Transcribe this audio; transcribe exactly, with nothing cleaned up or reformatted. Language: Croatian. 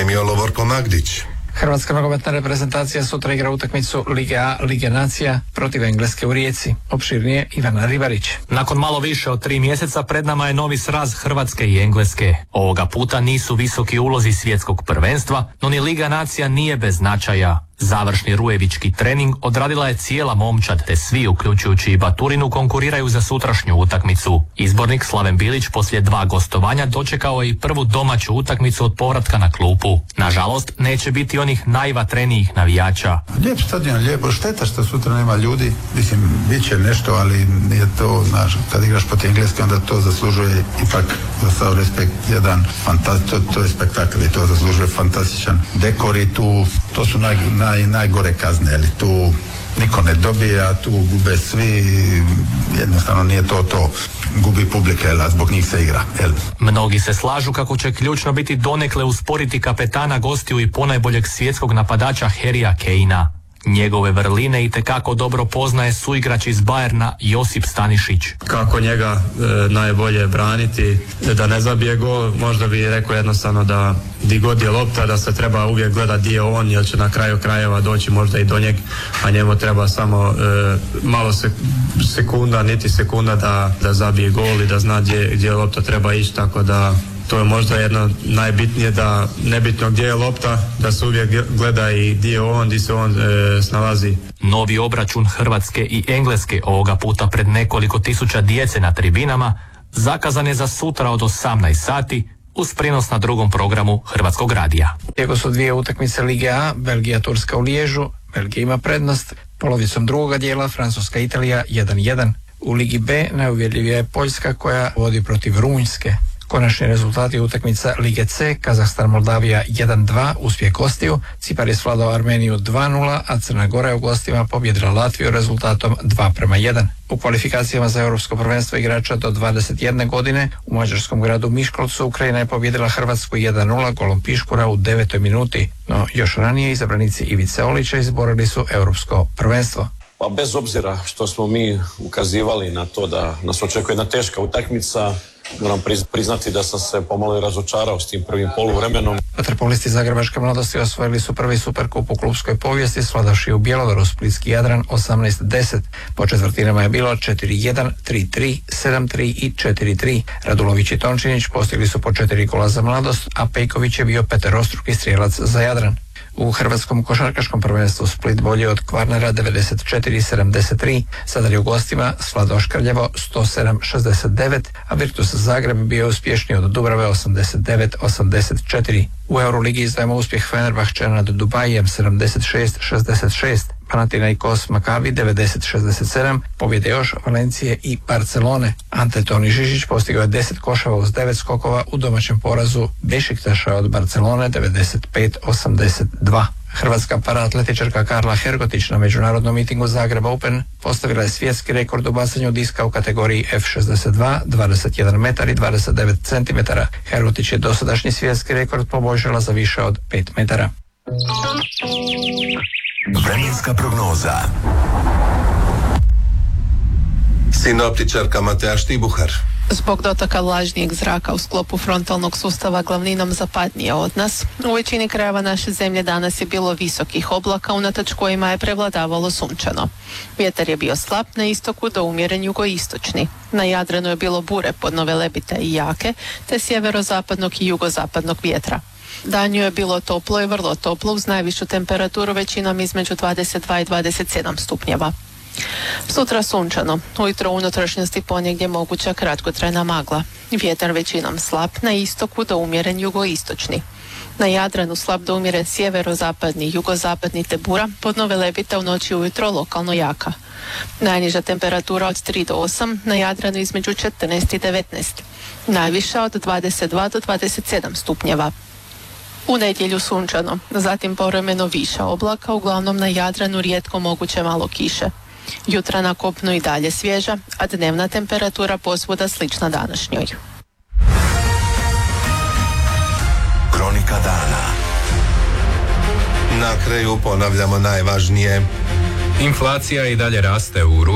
pripremio Lovorko Magdić. Hrvatska nogometna reprezentacija sutra igra utakmicu Lige A, Lige nacija protiv Engleske u Rijeci. Opširnije Ivana Ribarić. Nakon malo više od tri mjeseca pred nama je novi sraz Hrvatske i Engleske. Ovoga puta nisu visoki ulozi svjetskog prvenstva, no ni Liga nacija nije bez značaja. Završni rujevički trening odradila je cijela momčad, te svi, uključujući i Baturinu, konkuriraju za sutrašnju utakmicu. Izbornik Slaven Bilić poslije dva gostovanja dočekao je i prvu domaću utakmicu od povratka na klupu. Nažalost, neće biti onih najvatrenijih navijača. Lijep stadion, lijepo, šteta što sutra nema ljudi. Mislim, bit će nešto, ali nije to, znaš, kad igraš protiv Engleske, onda to zaslužuje ipak, za sav respekt, jedan fantastičan, to, to je spektakl i to zaslužuje fantastičan dekor i tu, to su naj, naj, najgore kazne, ali tu niko ne dobije, a tu gube svi, jednostavno nije to to, gubi publika, a zbog njih se igra. Jel? Mnogi se slažu kako će ključno biti donekle usporiti kapetana gostiju i ponajboljeg svjetskog napadača Harrya Kanea. Njegove vrline itekako dobro poznaje suigrač iz Bayerna Josip Stanišić. Kako njega e, najbolje braniti, da ne zabije gol, možda bi rekao jednostavno da di god je lopta, da se treba uvijek gledati di je on, jer će na kraju krajeva doći možda i do njeg, a njemu treba samo e, malo se, sekunda, niti sekunda da, da zabije gol i da zna gdje, gdje lopta treba ići, tako da to je možda jedno najbitnije, da nebitno gdje je lopta, da se uvijek gleda i gdje je on, gdje se on e, snalazi. Novi obračun Hrvatske i Engleske, ovoga puta pred nekoliko tisuća djece na tribinama, zakazan je za sutra od osamnaest sati uz prijenos na drugom programu Hrvatskog radija. Iako su dvije utakmice Lige A, Belgija Turska u Liježu, Belgija ima prednost, polovicom drugoga dijela Francuska Italija jedan jedan. U Ligi B najuvjerljivija je Poljska koja vodi protiv Rumunjske. Konačni rezultati utakmica Lige C, Kazahstan Moldavija jedan dva, uspjeh gostiju, Cipar je svladao Armeniju dva nula, a Crna Gora je u gostima pobjedila Latviju rezultatom dva prema jedan. U kvalifikacijama za Europsko prvenstvo igrača do dvadeset jedne godine u mađarskom gradu Miškolcu Ukrajina je pobjedila Hrvatsku jedan nula golom Piškura u devetoj minuti, no još ranije izabranici Ivice Olića izborili su Europsko prvenstvo. Pa bez obzira što smo mi ukazivali na to da nas očekuje jedna teška utakmica, moram priznati da sam se pomalo razočarao s tim prvim poluvremenom. Vaterpolisti Zagrebačke mladosti osvojili su prvi superkup u klubskoj povijesti, svladavši u Bjelovaru splitski Jadran osamnaest deset. Po četvrtinama je bilo četiri jedan, tri tri, sedam tri i četiri tri. Radulović i Tončinić postigli su po četiri gola za Mladost, a Pejković je bio peterostruki strijelac za Jadran. U hrvatskom košarkaškom prvenstvu Split bolji od Kvarnera devedeset četiri sedamdeset tri, Zadar je u gostima svladao Škrljevo sto sedam šezdeset devet, a Virtus Zagreb bio uspješniji od Dubrave osamdeset devet osamdeset četiri. U Euroligi izdajemo uspjeh Fenerbahčea nad Dubajem sedamdeset šest šezdeset šest, Panathinaikos Makabi devedeset šezdeset sedam, pobjede još Valencije i Barcelone. Ante Toni Žižić postigao je deset koševa uz devet skokova u domaćem porazu Bešiktaša od Barcelone devedeset pet osamdeset dva. Hrvatska paraatletičarka Karla Hergotić na međunarodnom mitingu Zagreb Open postavila je svjetski rekord u bacanju diska u kategoriji F šezdeset dva, dvadeset jedan metar i dvadeset devet centimetara. Hergotić je dosadašnji svjetski rekord poboljšala za više od pet metara. Vremenska prognoza. Sinoptičarka Matea Štibuhar. Zbog dotoka vlažnijeg zraka u sklopu frontalnog sustava glavninom zapadnije od nas, u većini krajeva naše zemlje danas je bilo visokih oblaka, unatoč kojima je prevladavalo sunčano. Vjetar je bio slab na istoku do umjeren jugoistočni. Na Jadranu je bilo bure podno Velebita i jake, te sjeverozapadnog i jugozapadnog vjetra. Danju je bilo toplo i vrlo toplo uz najvišu temperaturu većinom između dvadeset dva i dvadeset sedam stupnjeva. Sutra sunčano, ujutro u unutrašnjosti ponegdje moguća kratkotrajna magla. Vjetar većinom slab na istoku do umjeren jugoistočni. Na Jadranu slab do umjeren sjeverozapadni i jugozapadni te bura, podno Velebita u noći ujutro lokalno jaka. Najniža temperatura od tri do osam, na Jadranu između četrnaest i devetnaest. Najviša od dvadeset dva do dvadeset sedam stupnjeva. U nedjelju sunčano, zatim povremeno viša oblaka, uglavnom na Jadranu rijetko moguće malo kiše. Jutra na kopnu i dalje svježa, a dnevna temperatura posvuda slična današnjoj. Kronika dana. Na kraju ponavljamo najvažnije. Inflacija i dalje raste u